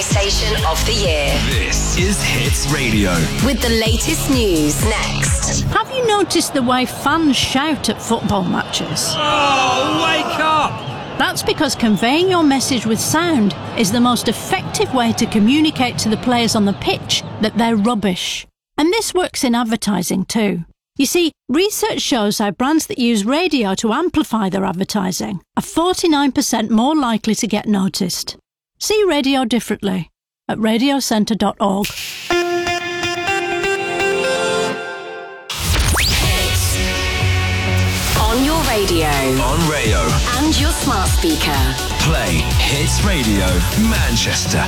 Station of the Year. This is Hits Radio. With the latest news next. Have you noticed the way fans shout at football matches? Oh, wake up! That's because conveying your message with sound is the most effective way to communicate to the players on the pitch that they're rubbish. And this works in advertising too. You see, research shows how brands that use radio to amplify their advertising are 49% more likely to get noticed. See radio differently at radiocentre.org. On your radio. On Rayo. And your smart speaker. Play Hits Radio Manchester.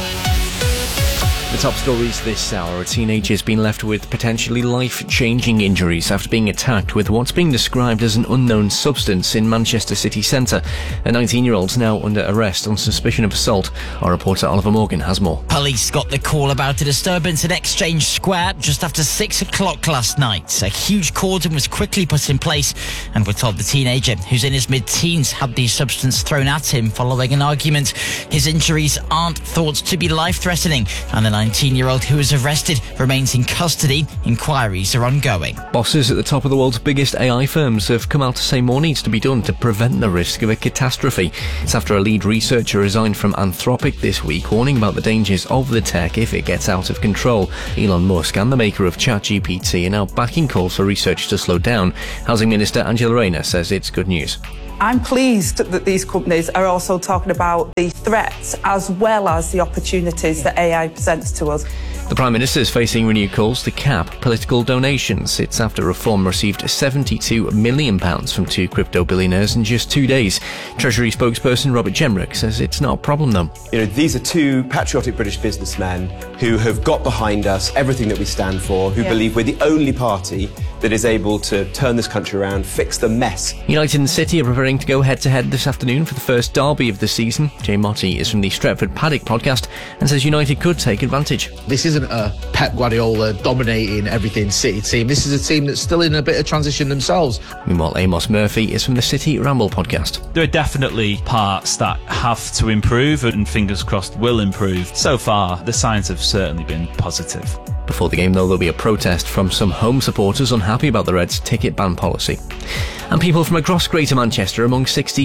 The top stories this hour. A teenager has been left with potentially life-changing injuries after being attacked with what's being described as an unknown substance in Manchester city centre. A 19-year-old's now under arrest on suspicion of assault. Our reporter Oliver Morgan has more. Police got the call about a disturbance at Exchange Square just after 6 o'clock last night. A huge cordon was quickly put in place, and we're told the teenager, who's in his mid-teens, had the substance thrown at him following an argument. His injuries aren't thought to be life-threatening, and the 19-year-old who was arrested remains in custody. Inquiries are ongoing. Bosses at the top of the world's biggest AI firms have come out to say more needs to be done to prevent the risk of a catastrophe. It's after a lead researcher resigned from Anthropic this week, warning about the dangers of the tech if it gets out of control. Elon Musk and the maker of ChatGPT are now backing calls for research to slow down. Housing Minister Angela Rayner says it's good news. I'm pleased that these companies are also talking about the threats as well as the opportunities that AI presents to us. The Prime Minister is facing renewed calls to cap political donations. It's after Reform received £72 million from two crypto billionaires in just 2 days. Treasury spokesperson Robert Jenrick says it's not a problem though. You know, these are two patriotic British businessmen who have got behind us everything that we stand for, who believe we're the only party that is able to turn this country around, fix the mess. United and City are preparing to go head-to-head this afternoon for the first derby of the season. Jay Motti is from the Stretford Paddock podcast and says United could take advantage. This isn't a Pep Guardiola dominating everything City team. This is a team that's still in a bit of transition themselves. Meanwhile, Amos Murphy is from the City Ramble podcast. There are definitely parts that have to improve and fingers crossed will improve. So far, the signs have certainly been positive. Before the game, though, there'll be a protest from some home supporters unhappy about the Reds' ticket ban policy. And people from across Greater Manchester, among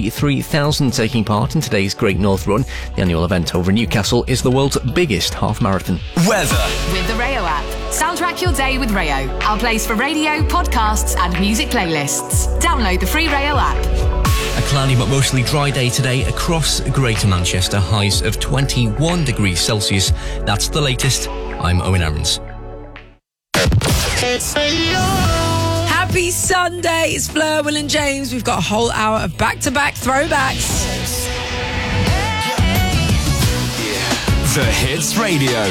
63,000 taking part in today's Great North Run. The annual event over Newcastle is the world's biggest half marathon. Weather. With the Rayo app. Soundtrack your day with Rayo. Our place for radio, podcasts and music playlists. Download the free Rayo app. A cloudy but mostly dry day today across Greater Manchester. Highs of 21 degrees Celsius. That's the latest. I'm Owen Aarons. Happy Sunday, it's Fleur, Will and James. We've got a whole hour of back-to-back throwbacks. The Hits Radio.